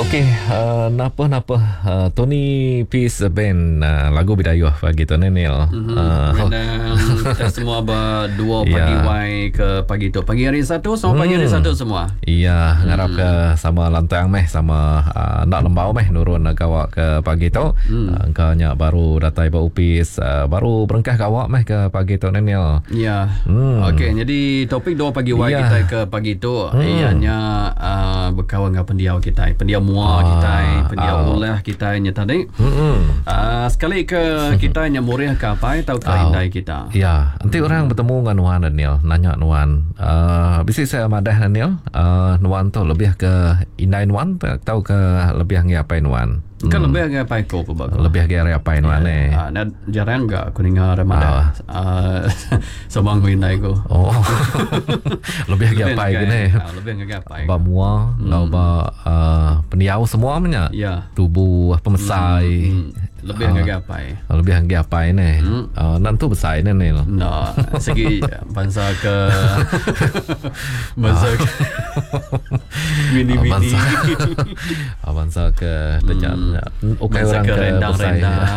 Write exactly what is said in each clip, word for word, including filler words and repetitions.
Okey, uh, napa-napa uh, Tony Peace Band uh, lagu bidayuh bagi tu Nenil. Mm-hmm. Uh, Dan kita semua berdua pagi yeah. wai ke pagi tu. Pagi hari satu sama hmm. pagi hari satu semua. Iya, hmm. ngarap ke sama lantang meh sama uh, nak lembau meh nurun kawak ke pagi tu. Hmm. Uh, Engkaunya baru datai ba upis uh, baru berengkah kawak meh ke pagi tu Nenil. Ya. Hmm. Okey, jadi topik dua pagi wai yeah. kita ke pagi tu hmm. ianya uh, berkawan dengan pendiau kita, pendiau mua ah, kita, pendiau ah. ulah kita nya tadi. Hmm. Uh, sekali ke kita nya murih ke apa atau ke oh. indai kita. Ya, nanti hmm. orang bertemu dengan Nuan Daniel, nanya Nuan. Uh, bisi saya madah Daniel, uh, Nuan tu lebih ke indai Nuan atau ke lebih ngapain Nuan? Kan hmm. lebih agak apa ko pa bago. Lebih agak apa Nuan eh. Ah, na jarang ga kuninga ramada. Ah, sabang ko indai ko. Oh. Lebih agak apa gini. Lebih agak apa. Ba mua, lau ba pendiau semua punya. Ya. Tubuh pemesai. Hmm. Lebih uh, agak apa? Lebih agak apa ini? Hmm. Uh, nanti besar ini nih. No, segi bangsa ke bangsa ke mini mini. Bangsa, bangsa ke tanya. Oke orang ke besar.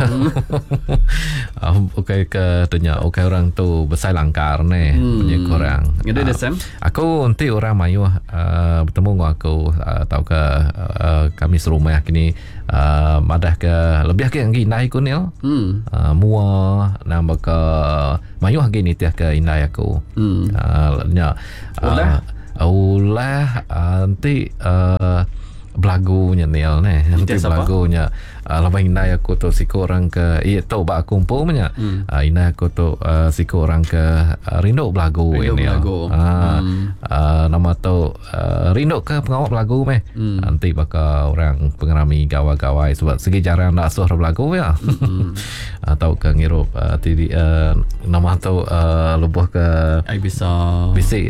Oke ke tanya. Oke orang tu besar langkar nih. Punya korang. Ada desem? Aku nanti orang mayu uh, bertemu dengan aku uh, tahu ke uh, kami serumah kini uh, madah ke lebih ke yang indai ku Nil. Hmm. Uh, mua nama ke mayu hagi ni tiah ke indai aku. Hmm. Uh, nya. Ulah. Uh, ulah uh, nanti uh, belagunya Nil nih. Nanti belagunya uh, lebih indai aku tu si orang ke iya tu ba kumpul punya. Hmm. Uh, indai aku tu uh, si orang ke uh, rindu belagu rindu ini. Belagu. Uh, hmm. uh, nama tu uh, rindu ke pengawal belagu meh. Hmm. Nanti bakal orang pengerami gawai-gawai sebab segi jarang nak suruh belagu ya. Hmm. Atau ke ngirup uh, tidi uh, nama tu uh, lubuh ke ai bisa bisi